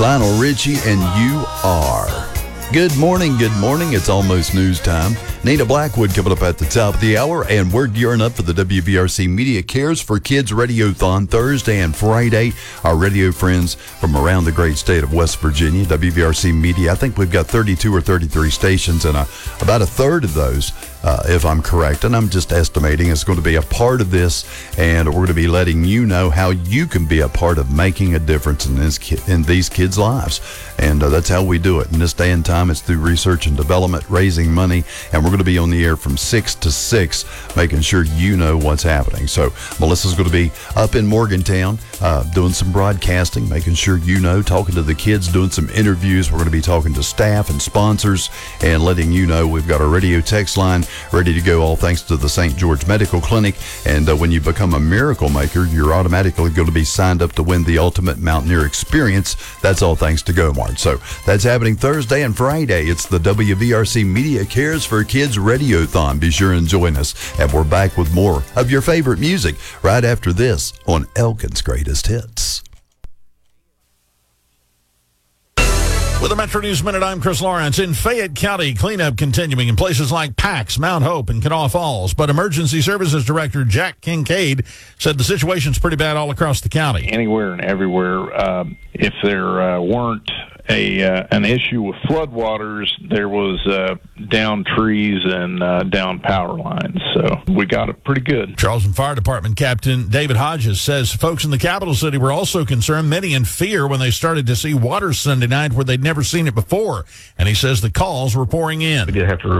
Lionel Richie, and You Are. Good morning, good morning. It's almost news time. Nina Blackwood coming up at the top of the hour, and we're gearing up for the WVRC Media Cares for Kids Radiothon Thursday and Friday. Our radio friends from around the great state of West Virginia, WVRC Media, I think we've got 32 or 33 stations, and about a third of those, if I'm correct, and I'm just estimating, is going to be a part of this, and we're going to be letting you know how you can be a part of making a difference in these kids' lives. And that's how we do it. In this day and time, it's through research and development, raising money, and we're going to be on the air from 6 to 6, making sure you know what's happening. So Melissa's going to be up in Morgantown doing some broadcasting, making sure you know, talking to the kids, doing some interviews. We're going to be talking to staff and sponsors and letting you know we've got our radio text line ready to go, all thanks to the St. George Medical Clinic. And when you become a Miracle Maker, you're automatically going to be signed up to win the Ultimate Mountaineer Experience. That's all thanks to GoMart. So that's happening Thursday and Friday. It's the WVRC Media Cares for Kids Radiothon. Be sure and join us. And we're back with more of your favorite music right after this on Elkin's Greatest Hits. With a Metro News Minute, I'm Chris Lawrence. In Fayette County, cleanup continuing in places like Pax, Mount Hope, and Kanawha Falls. But Emergency Services Director Jack Kincaid said the situation's pretty bad all across the county. Anywhere and everywhere. If there weren't an issue with floodwaters, there was down trees and down power lines. So we got it pretty good. Charleston Fire Department Captain David Hodges says folks in the capital city were also concerned, many in fear, when they started to see water Sunday night where they'd never seen it before. And he says the calls were pouring in. We did have to